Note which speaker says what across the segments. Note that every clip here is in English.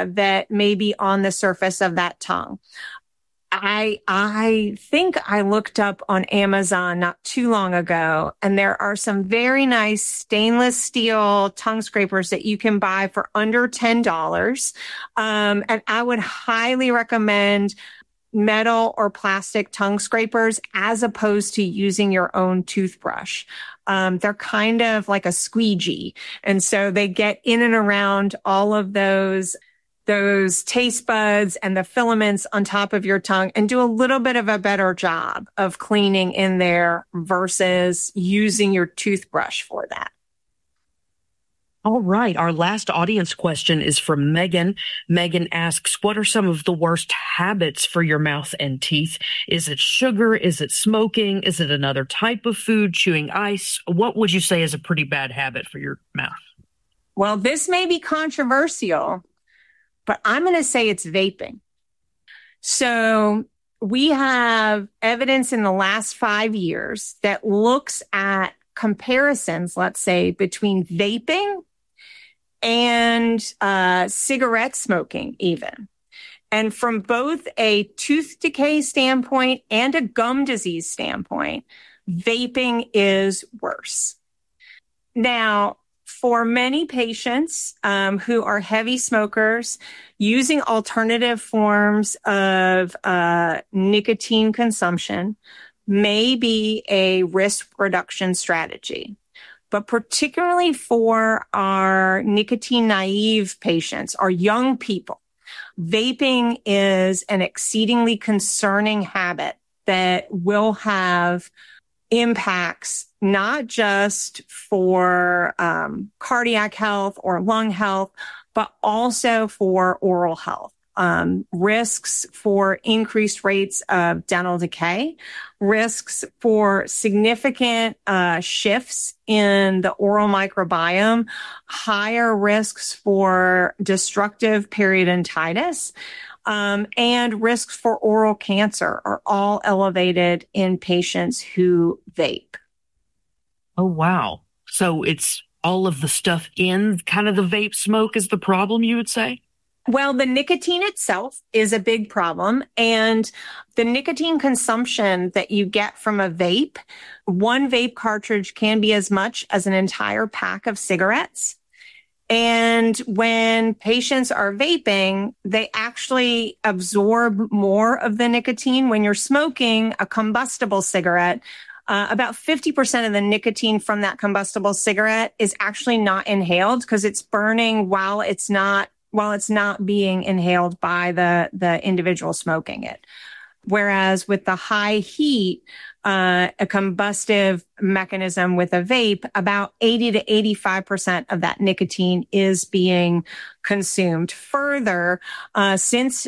Speaker 1: that may be on the surface of that tongue. I think I looked up on Amazon not too long ago, and there are some very nice stainless steel tongue scrapers that you can buy for under $10. And I would highly recommend metal or plastic tongue scrapers as opposed to using your own toothbrush. They're kind of like a squeegee. And so they get in and around all of those taste buds and the filaments on top of your tongue and do a little bit of a better job of cleaning in there versus using your toothbrush for that.
Speaker 2: All right. Our last audience question is from Megan. Megan asks, what are some of the worst habits for your mouth and teeth? Is it sugar? Is it smoking? Is it another type of food, chewing ice? What would you say is a pretty bad habit for your mouth?
Speaker 1: Well, this may be controversial, but I'm going to say it's vaping. So we have evidence in the last 5 years that looks at comparisons, let's say, between vaping and cigarette smoking even. And from both a tooth decay standpoint and a gum disease standpoint, vaping is worse. Now, for many patients who are heavy smokers, using alternative forms of nicotine consumption may be a risk reduction strategy. But particularly for our nicotine naive patients, our young people, vaping is an exceedingly concerning habit that will have impacts not just for cardiac health or lung health, but also for oral health. Risks for increased rates of dental decay, risks for significant shifts in the oral microbiome, higher risks for destructive periodontitis, and risks for oral cancer are all elevated in patients who vape.
Speaker 2: Oh, wow. So it's all of the stuff in kind of the vape smoke is the problem, you would say?
Speaker 1: Well, the nicotine itself is a big problem, and the nicotine consumption that you get from a vape, one vape cartridge can be as much as an entire pack of cigarettes. And when patients are vaping, they actually absorb more of the nicotine. When you're smoking a combustible cigarette, about 50% of the nicotine from that combustible cigarette is actually not inhaled because it's burning while it's not being inhaled by the individual smoking it. Whereas with the high heat, a combustive mechanism with a vape, about 80 to 85% of that nicotine is being consumed. Further, since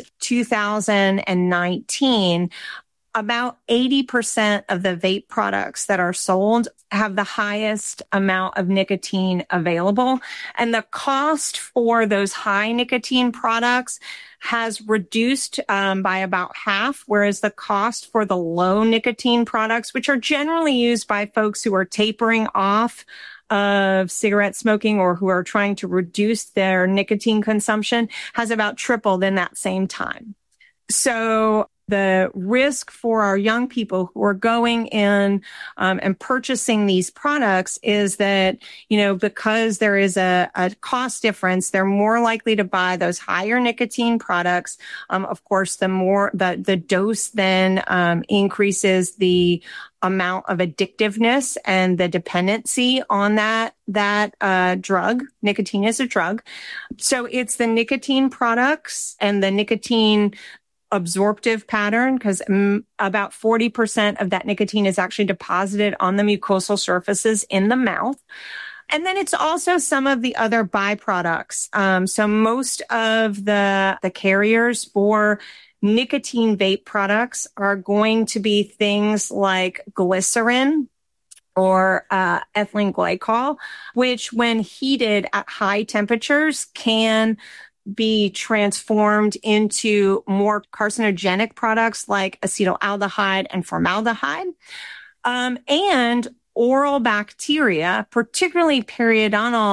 Speaker 1: 2019, about 80% of the vape products that are sold have the highest amount of nicotine available. And the cost for those high nicotine products has reduced by about half, whereas the cost for the low nicotine products, which are generally used by folks who are tapering off of cigarette smoking or who are trying to reduce their nicotine consumption, has about tripled in that same time. So the risk for our young people who are going in and purchasing these products is that, because there is a cost difference, they're more likely to buy those higher nicotine products. Of course, the dose then increases the amount of addictiveness and the dependency on that drug. Nicotine is a drug. So it's the nicotine products and the nicotine absorptive pattern, because about 40% of that nicotine is actually deposited on the mucosal surfaces in the mouth. And then it's also some of the other byproducts. So most of the carriers for nicotine vape products are going to be things like glycerin or ethylene glycol, which when heated at high temperatures can be transformed into more carcinogenic products like acetaldehyde and formaldehyde. And oral bacteria, particularly periodontal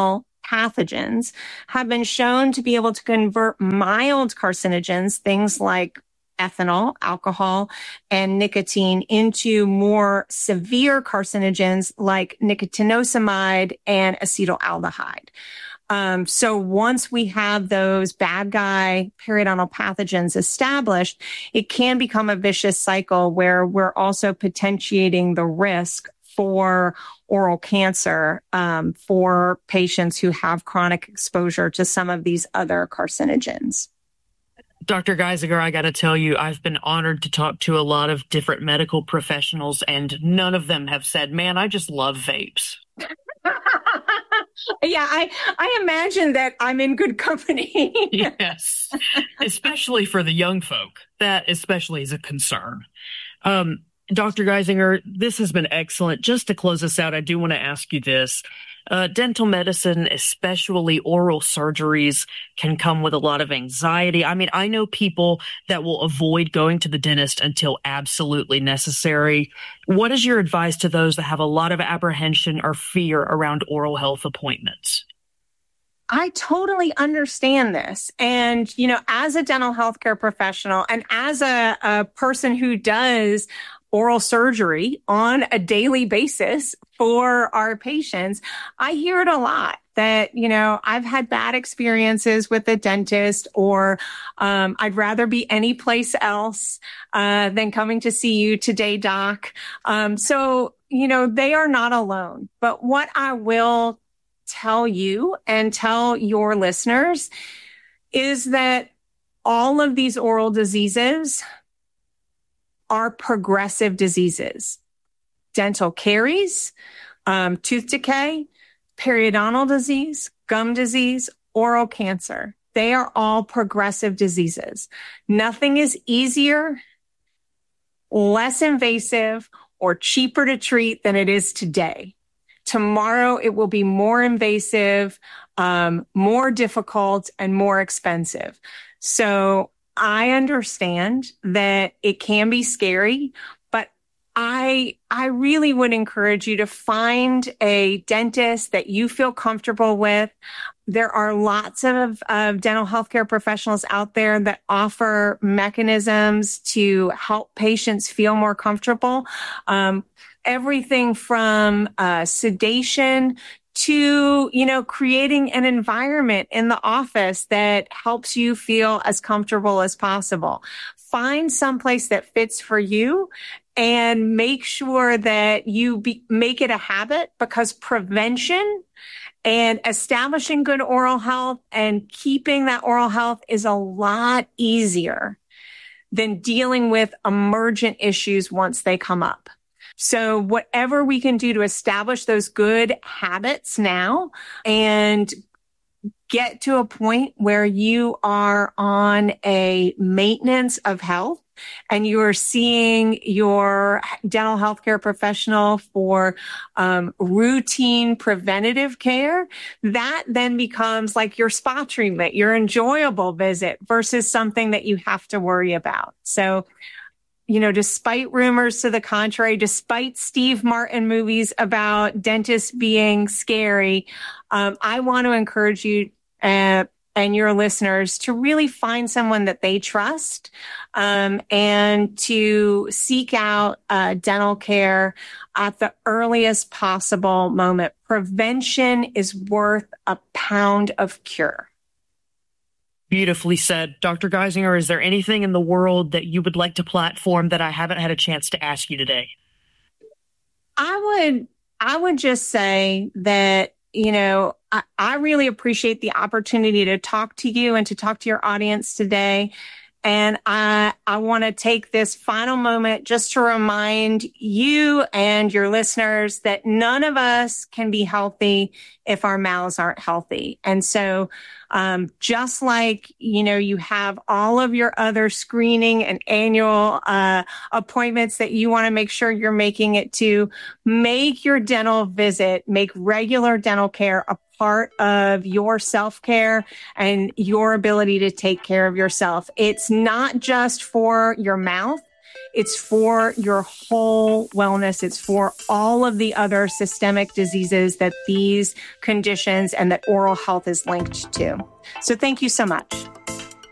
Speaker 1: pathogens have been shown to be able to convert mild carcinogens, things like ethanol, alcohol, and nicotine, into more severe carcinogens like nicotinamide and acetaldehyde. So once we have those bad guy periodontal pathogens established, it can become a vicious cycle where we're also potentiating the risk for oral cancer for patients who have chronic exposure to some of these other carcinogens.
Speaker 2: Dr. Geisinger, I got to tell you, I've been honored to talk to a lot of different medical professionals, and none of them have said, man, I just love vapes.
Speaker 1: Yeah, I imagine that I'm in good company.
Speaker 2: Yes, especially for the young folk. That especially is a concern. Dr. Geisinger, this has been excellent. Just to close us out, I do want to ask you this. Dental medicine, especially oral surgeries, can come with a lot of anxiety. I mean, I know people that will avoid going to the dentist until absolutely necessary. What is your advice to those that have a lot of apprehension or fear around oral health appointments?
Speaker 1: I totally understand this. And, as a dental healthcare professional and as a person who does oral surgery on a daily basis for our patients, I hear it a lot that, I've had bad experiences with the dentist, or I'd rather be any place else than coming to see you today, doc. So, they are not alone. But what I will tell you and tell your listeners is that all of these oral diseases are progressive diseases. Dental caries, tooth decay, periodontal disease, gum disease, oral cancer. They are all progressive diseases. Nothing is easier, less invasive, or cheaper to treat than it is today. Tomorrow, it will be more invasive, more difficult, and more expensive. So I understand that it can be scary, but I really would encourage you to find a dentist that you feel comfortable with. There are lots of dental healthcare professionals out there that offer mechanisms to help patients feel more comfortable. Everything from sedation to, creating an environment in the office that helps you feel as comfortable as possible. Find someplace that fits for you and make sure that you make it a habit, because prevention and establishing good oral health and keeping that oral health is a lot easier than dealing with emergent issues once they come up. So whatever we can do to establish those good habits now and get to a point where you are on a maintenance of health and you are seeing your dental healthcare professional for routine preventative care, that then becomes like your spa treatment, your enjoyable visit versus something that you have to worry about. So, despite rumors to the contrary, despite Steve Martin movies about dentists being scary, I want to encourage you and your listeners to really find someone that they trust and to seek out dental care at the earliest possible moment. Prevention is worth a pound of cure.
Speaker 2: Beautifully said. Dr. Geisinger, is there anything in the world that you would like to platform that I haven't had a chance to ask you today?
Speaker 1: I would just say that, I really appreciate the opportunity to talk to you and to talk to your audience today. And I want to take this final moment just to remind you and your listeners that none of us can be healthy if our mouths aren't healthy. And so, just like, you have all of your other screening and annual appointments that you want to make sure you're making it to, make your dental visit, make regular dental care a part of your self-care and your ability to take care of yourself. It's not just for your mouth. It's for your whole wellness. It's for all of the other systemic diseases that these conditions and that oral health is linked to. So thank you so much.